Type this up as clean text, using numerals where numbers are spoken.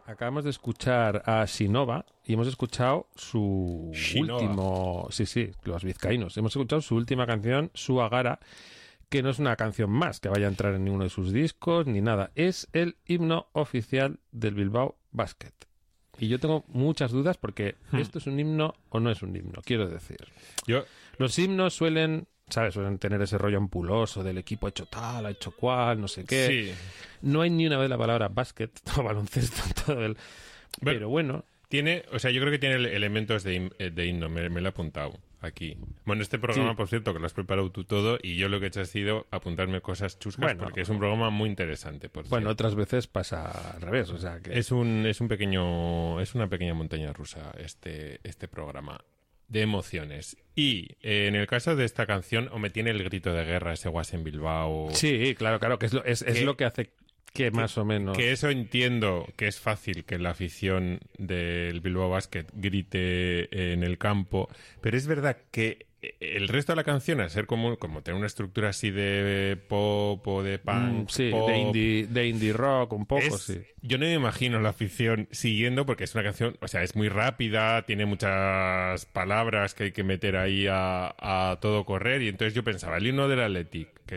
Acabamos de escuchar a Shinova y hemos escuchado su último... Sí, los vizcaínos. Hemos escuchado su última canción, Suagara, que no es una canción más que vaya a entrar en ninguno de sus discos ni nada. Es el himno oficial del Bilbao Basket. Y yo tengo muchas dudas porque esto es un himno o no es un himno, quiero decir. Los himnos suelen tener ese rollo ampuloso del equipo ha hecho tal, ha hecho cual, no sé qué. Sí. No hay ni una vez la palabra básquet o baloncesto en todo el... Pero bueno... yo creo que tiene elementos de himno, me lo he apuntado aquí. Bueno, este programa, por cierto, que lo has preparado tú todo y yo lo que he hecho ha sido apuntarme cosas chuscas porque es un programa muy interesante. Bueno, otras veces pasa al revés, o sea que... Es una pequeña montaña rusa este programa de emociones. Y en el caso de esta canción, o me tiene el grito de guerra, ese Guas en Bilbao. Sí, claro, que es lo que hace que más o menos... Que eso entiendo que es fácil que la afición del Bilbao Basket grite en el campo, pero es verdad que el resto de la canción, al ser como tener una estructura así de pop o de punk, pop, de indie rock un poco, sí. Yo no me imagino la afición siguiendo porque es una canción, es muy rápida, tiene muchas palabras que hay que meter ahí a todo correr y entonces yo pensaba, el himno del Athletic, que